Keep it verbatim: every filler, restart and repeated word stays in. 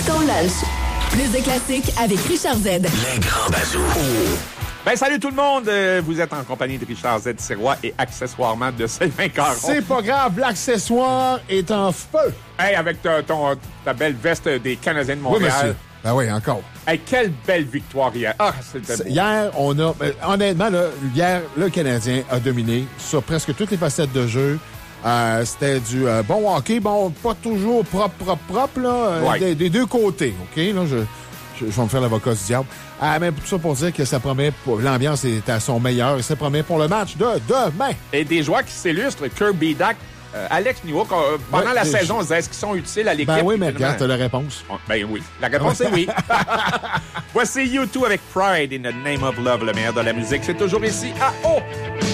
ton lunch. Plus de classiques avec Richard Z. Les grands bazous. Ben, salut tout le monde! Vous êtes en compagnie de Richard Z. Sirois et accessoirement de Sylvain Caron. C'est pas grave, l'accessoire est en feu. Hey, avec ta, ton, ta belle veste des Canadiens de Oui, Montréal. monsieur. Ben oui, encore. Hey, quelle belle victoire hier. Ah, c'était beau. Hier, on a... ben, honnêtement, là, hier, le Canadien a dominé sur presque toutes les facettes de jeu. Euh, c'était du euh, bon hockey, bon, pas toujours propre, propre, propre, là, euh, Ouais. des, des deux côtés, OK? Là, je, je, je vais me faire l'avocat du diable. Ah, mais tout ça pour dire que ça promet, pour, l'ambiance est à son meilleur et ça promet pour le match de demain. Et des joueurs qui s'illustrent, Kirby Dack, euh, Alex Newhook, euh, pendant Ouais, la j'ai- saison, on se disait, est-ce qu'ils sont utiles à l'équipe? Ben oui, mais Finalement, regarde, t'as la réponse. Ben oui. La réponse est oui. Voici U deux avec Pride in the Name of Love, le meilleur de la musique. C'est toujours ici à O.